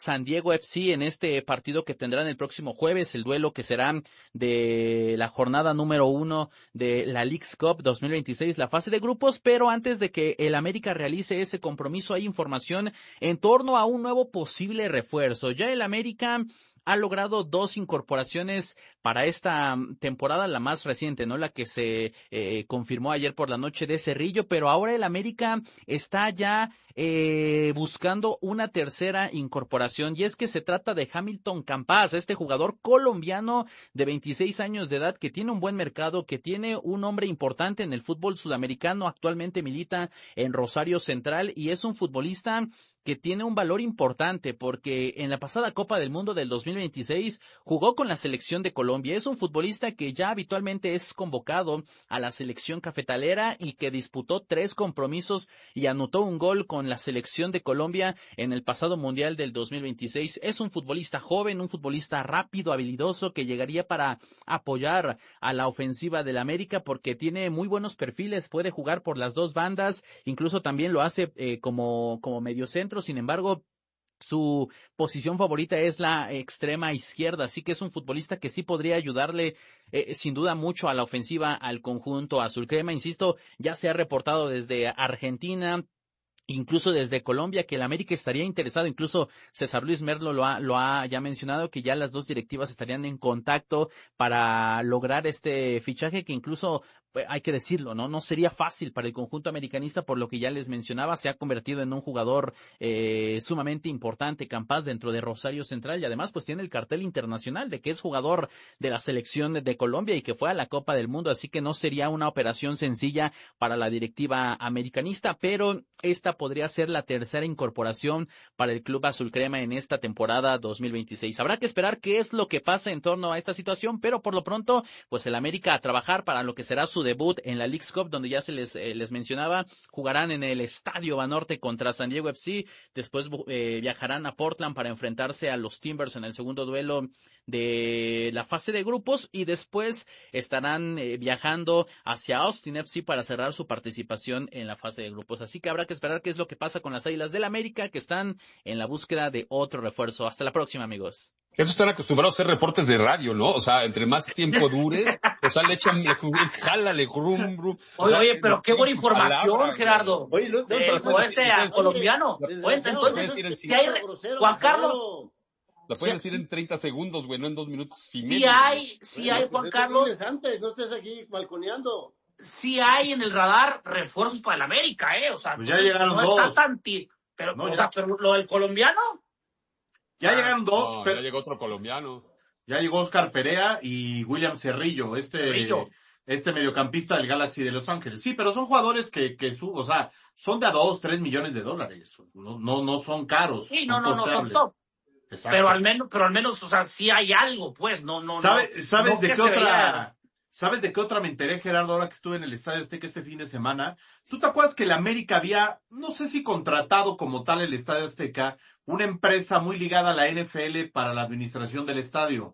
San Diego FC en este partido que tendrán el próximo jueves, el duelo que será de la jornada número 1 de la Leagues Cup 2026, la fase de grupos. Pero antes de que el América realice ese compromiso, hay información en torno a un nuevo posible refuerzo. Ya el América ha logrado 2 incorporaciones para esta temporada, la más reciente, ¿no? La que se confirmó ayer por la noche, de Cerrillo, pero ahora el América está ya buscando una tercera incorporación, y es que se trata de Hamilton Campas, este jugador colombiano de 26 años de edad que tiene un buen mercado, que tiene un nombre importante en el fútbol sudamericano, actualmente milita en Rosario Central y es un futbolista que tiene un valor importante porque en la pasada Copa del Mundo del 2026 jugó con la selección de Colombia. Es un futbolista que ya habitualmente es convocado a la selección cafetalera y que disputó 3 compromisos y anotó un gol con la selección de Colombia en el pasado Mundial del 2026. Es un futbolista joven, un futbolista rápido, habilidoso, que llegaría para apoyar a la ofensiva del América porque tiene muy buenos perfiles, puede jugar por las 2 bandas, incluso también lo hace como mediocentro. Sin embargo, su posición favorita es la extrema izquierda, así que es un futbolista que sí podría ayudarle sin duda mucho a la ofensiva al conjunto azul crema. Insisto, ya se ha reportado desde Argentina, incluso desde Colombia, que el América estaría interesado. Incluso César Luis Merlo lo ha ya mencionado, que ya las 2 directivas estarían en contacto para lograr este fichaje, que incluso hay que decirlo, no sería fácil para el conjunto americanista, por lo que ya les mencionaba, se ha convertido en un jugador sumamente importante, Campas, dentro de Rosario Central, y además pues tiene el cartel internacional de que es jugador de la selección de Colombia y que fue a la Copa del Mundo, así que no sería una operación sencilla para la directiva americanista, pero esta podría ser la tercera incorporación para el club azul crema en esta temporada 2026. Habrá que esperar qué es lo que pasa en torno a esta situación, pero por lo pronto pues el América a trabajar para lo que será su debut en la Leagues Cup, donde ya se les mencionaba, jugarán en el Estadio Banorte contra San Diego FC, después viajarán a Portland para enfrentarse a los Timbers en el segundo duelo de la fase de grupos, y después estarán viajando hacia Austin FC para cerrar su participación en la fase de grupos. Así que habrá que esperar qué es lo que pasa con las Águilas del América, que están en la búsqueda de otro refuerzo. Hasta la próxima, amigos. Eso están acostumbrados a hacer reportes de radio, ¿no? O sea, entre más tiempo dures, o sea, le echan, jálale, grum, brum. Oye, pero qué buena información, palabra, Gerardo. Oye, colombiano. Bueno, entonces, si hay, Juan Carlos, lo pueden decir en 30 segundos, güey, no en 2 minutos y si medio. hay, Juan pues Carlos, antes, no estés aquí balconeando. si hay en el radar refuerzos para el América, o sea, pues ya llegaron no 2. está tan pero, no, o sea, pero lo del colombiano. Ya llegaron 2. No, pero ya llegó otro colombiano. Ya llegó Oscar Perea y William Cerrillo, este mediocampista del Galaxy de Los Ángeles. Sí, pero son jugadores que o sea, son de a $2-3 millones. No son caros. Sí, no son top. Exacto. Pero al menos, o sea, sí hay algo, pues, ¿Sabes de qué otra me enteré, Gerardo, ahora que estuve en el Estadio Azteca este fin de semana? ¿Tú te acuerdas que el América había, no sé si contratado como tal el Estadio Azteca, una empresa muy ligada a la NFL para la administración del estadio?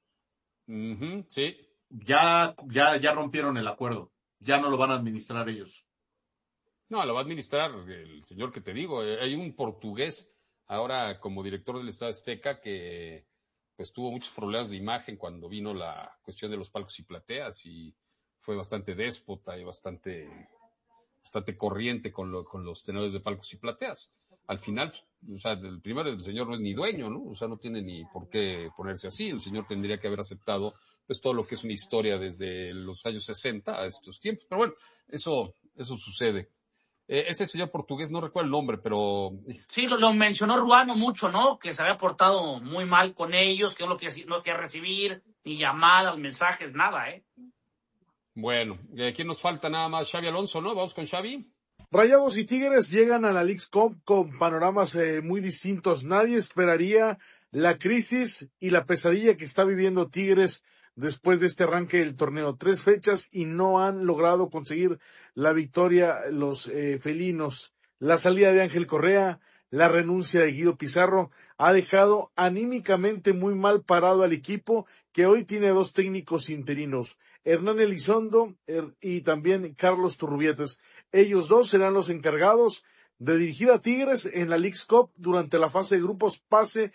Sí. Ya rompieron el acuerdo. Ya no lo van a administrar ellos. No, lo va a administrar el señor que te digo. Hay un portugués ahora como director del Estadio Azteca que pues tuvo muchos problemas de imagen cuando vino la cuestión de los palcos y plateas, y fue bastante déspota y bastante corriente con los tenedores de palcos y plateas. Al final, o sea, el señor no es ni dueño, ¿no? O sea, no tiene ni por qué ponerse así. El señor tendría que haber aceptado pues todo lo que es una historia desde los años 60 a estos tiempos. Pero bueno, eso sucede. Ese señor portugués, no recuerdo el nombre, pero... Sí, lo mencionó Ruano mucho, ¿no? Que se había portado muy mal con ellos, que no quería recibir ni llamadas, mensajes, nada, Bueno, ¿quién nos falta nada más? Xavi Alonso, ¿no? Vamos con Xavi. Rayados y Tigres llegan a la Leagues Cup con panoramas muy distintos. Nadie esperaría la crisis y la pesadilla que está viviendo Tigres después de este arranque del torneo. 3 fechas y no han logrado conseguir la victoria los felinos. La salida de Ángel Correa, la renuncia de Guido Pizarro ha dejado anímicamente muy mal parado al equipo, que hoy tiene 2 técnicos interinos, Hernán Elizondo y también Carlos Turrubietes. Ellos 2 serán los encargados de dirigir a Tigres en la Leagues Cup durante la fase de grupos, pase